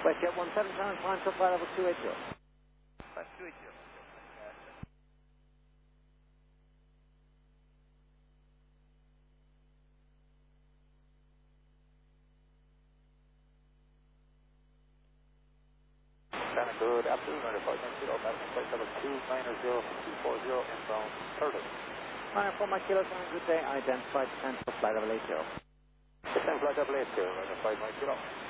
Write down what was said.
WestJet 177, climb to flight level 280. Flight 280. Good afternoon, Ryder 590, American flight level 290, 240, inbound Turtle. Ryder 4 Mike Kilo, good day, identified descent to flight level 80. Descent flight level 80, Ryder 590.